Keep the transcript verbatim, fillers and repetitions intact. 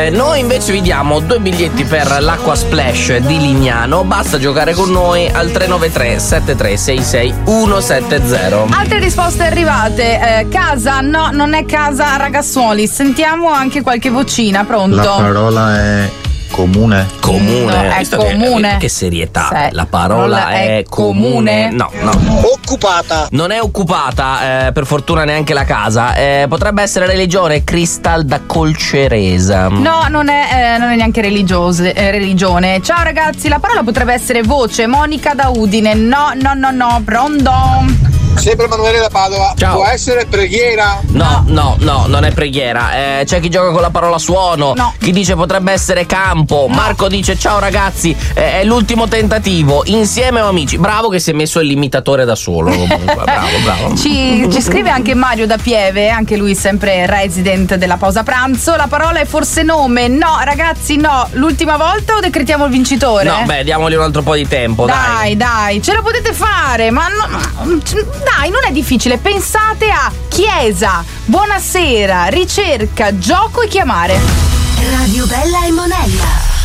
Eh, noi invece vi diamo due biglietti per l'Acqua Splash di Lignano. Basta giocare con noi al tre nove tre sette tre sei sei uno sette zero. Altre risposte arrivate. Eh, casa, no, non è casa, ragazzuoli. Sentiamo anche qualche vocina, pronto? La parola è comune. Comune, No, è Visto comune. Che, che serietà. Sì. La parola è, È comune. comune. No, no. Occupata. Non è occupata, eh, per fortuna neanche la casa. Eh, potrebbe essere religione, Cristal da Colceresa. No, non è, eh, non è neanche religiose, eh, religione. Ciao ragazzi, la parola potrebbe essere voce. Monica da Udine. No, no, no, no, pronto? Sempre Emanuele da Padova. Ciao. Può essere preghiera? No, no, no, non è preghiera. Eh, c'è chi gioca con la parola suono. No. Chi dice potrebbe essere campo. No. Marco dice ciao ragazzi, eh, è l'ultimo tentativo. Insieme o amici? Bravo che si è messo l'imitatore da solo. Comunque. Bravo, bravo. Ci, ci scrive anche Mario da Pieve, anche lui sempre resident della pausa pranzo. La parola è forse nome. No, ragazzi, no. L'ultima volta o decretiamo il vincitore? No, beh, diamogli un altro po' di tempo, dai. Dai, dai, ce lo potete fare, ma no, dai, non è difficile. Pensate a chiesa, buonasera, ricerca, gioco e chiamare. Radio Bella e Monella.